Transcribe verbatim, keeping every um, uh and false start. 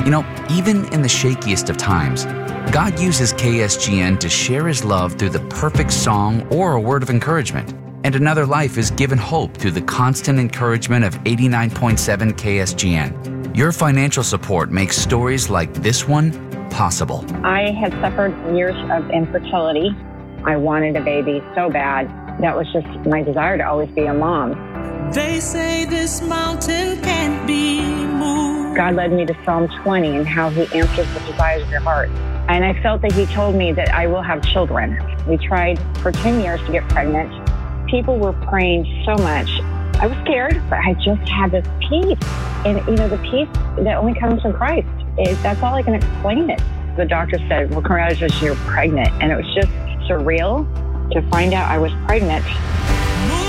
You know, even in the shakiest of times, God uses K S G N to share His love through the perfect song or a word of encouragement. And another life is given hope through the constant encouragement of eighty-nine point seven K S G N. Your financial support makes stories like this one possible. I had suffered years of infertility. I wanted a baby so bad. That was just my desire to always be a mom. They say this mountain can't be moved. God led me to Psalm twenty and how He answers the desires of your heart. And I felt that He told me that I will have children. We tried for ten years to get pregnant. People were praying so much. I was scared, but I just had this peace. And, you know, the peace that only comes from Christ. It, that's all I can explain it. The doctor said, well, congratulations, you're pregnant. And it was just surreal to find out I was pregnant.